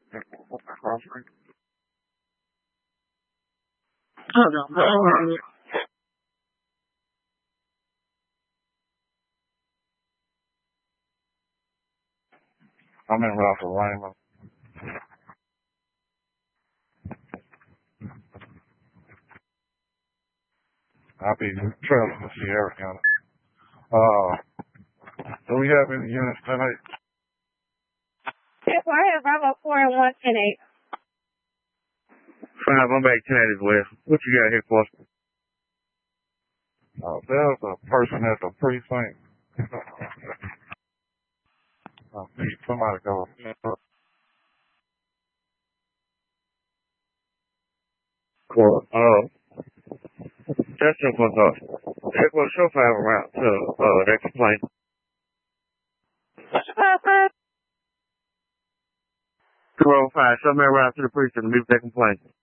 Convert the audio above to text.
I'm in Ralph Raymond. I'll be traveling to Sierra County. Do we have any units tonight? Yes, I have Bravo 4 and 110-8. 5, I'm back tonight as well. What you got here for? There's a person at the precinct. Somebody go. Cool. That's just what's up. It was so far around to that complaint. 205, somewhere around to the precinct to leave that complaint.